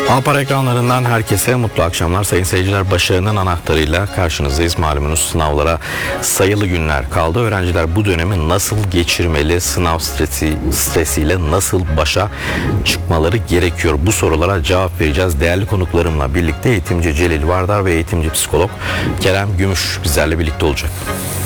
Alpar ekranlarından herkese mutlu akşamlar. Sayın seyirciler, başarının anahtarıyla karşınızdayız. Malumunuz sınavlara sayılı günler kaldı. Öğrenciler bu dönemi nasıl geçirmeli? Sınav stresiyle nasıl başa çıkmaları gerekiyor? Bu sorulara cevap vereceğiz. Değerli konuklarımla birlikte eğitimci Celil Vardar ve eğitimci psikolog Kerem Gümüş bizlerle birlikte olacak.